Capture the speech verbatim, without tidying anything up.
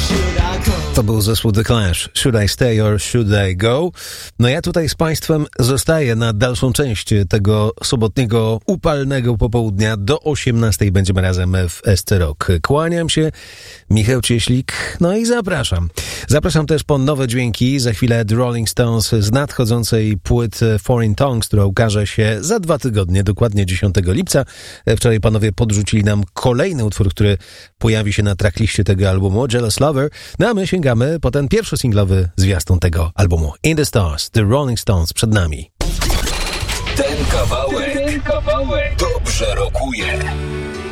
To był zespół The Clash. Should I stay or should I go? No ja tutaj z Państwem zostaję na dalszą część tego sobotniego, upalnego popołudnia. Do osiemnastej będziemy razem w S C Rock. Kłaniam się, Michał Cieślik, no i zapraszam. Zapraszam też po nowe dźwięki. Za chwilę The Rolling Stones z nadchodzącej płyty Foreign Tongues, która ukaże się za dwa tygodnie, dokładnie dziesiątego lipca. Wczoraj panowie podrzucili nam kolejny utwór, który pojawi się na trackliście tego albumu, Jealous Lover. No a my sięgamy po ten pierwszy singlowy zwiastun tego albumu. In the Stars, The Rolling Stones przed nami. Ten kawałek, ten kawałek dobrze rokuje.